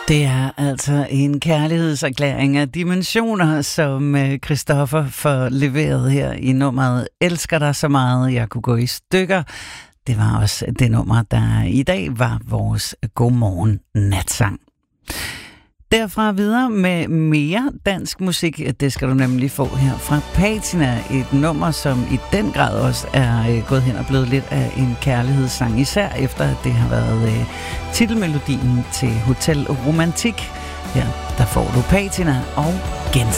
Det er altså en kærlighedserklæring af dimensioner, som Christoffer får leveret her i nummeret Elsker dig så meget, jeg kunne gå i stykker. Det var også det nummer, der i dag var vores Godmorgen Natsang. Derfra videre med mere dansk musik. Det skal du nemlig få her fra Patina. Et nummer, som i den grad også er gået hen og blevet lidt af en kærlighedssang. Især efter, at det har været titelmelodien til Hotel Romantik. Her der får du Patina og Gen.